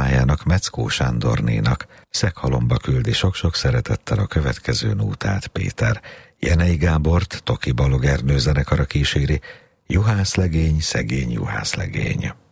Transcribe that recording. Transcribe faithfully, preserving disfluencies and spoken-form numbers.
nagymamájának, Meckó Sándornénak. Szeghalomba küldi sok-sok szeretettel a következő nótát Péter. Jenei Gábort Toki Balog Ernő zenekara kíséri. Juhászlegény, szegény juhászlegény.